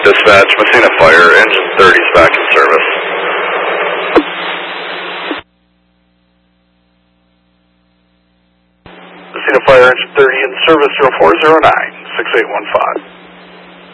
Dispatch, Messina Fire, engine 30 is back in service. Messina Fire, engine 30 in service, 0409, 6815.